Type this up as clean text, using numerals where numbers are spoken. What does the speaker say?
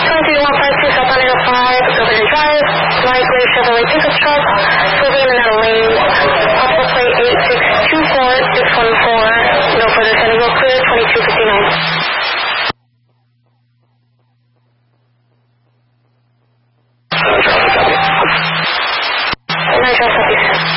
152 South Ontario 5, Governor Drive, light gray Chevrolet pickup truck, swerving in another lane, possible plate 8624614, no further sending, roll clear, 2259. Nice, copy.